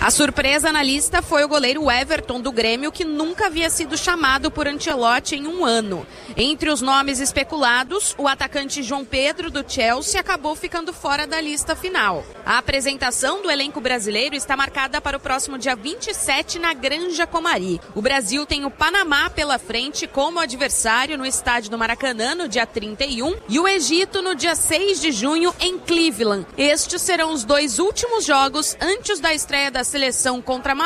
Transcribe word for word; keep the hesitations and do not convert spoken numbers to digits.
A surpresa na lista foi o goleiro Everton do Grêmio, que nunca havia sido chamado por Ancelotti em um ano. Entre os nomes especulados, o atacante João Pedro do Chelsea acabou ficando fora da lista final. A apresentação do elenco brasileiro está marcada para o próximo dia vinte e sete na Granja Comari. O Brasil tem o Panamá pela frente como adversário no estádio do Maracanã no dia trinta e um e o Egito no dia seis de junho em Cleveland. Estes serão os dois últimos jogos antes da estreia da seleção contra a